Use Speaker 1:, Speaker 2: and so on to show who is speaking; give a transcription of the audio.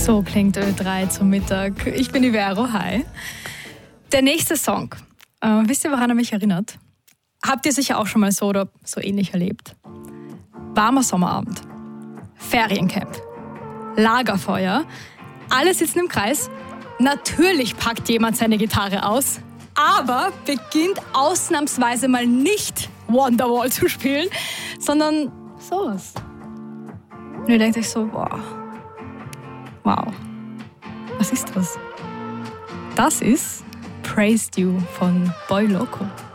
Speaker 1: So klingt Ö3 zum Mittag. Ich bin die Vero, hi. Der nächste Song, wisst ihr, woran er mich erinnert? Habt ihr sicher auch schon mal so oder so ähnlich erlebt? Warmer Sommerabend, Feriencamp, Lagerfeuer, alle sitzen im Kreis. Natürlich packt jemand seine Gitarre aus, aber beginnt ausnahmsweise mal nicht Wonderwall zu spielen, sondern sowas. Und ihr denkt euch so, wow, was ist das? Das ist Praised You von Boy Loco.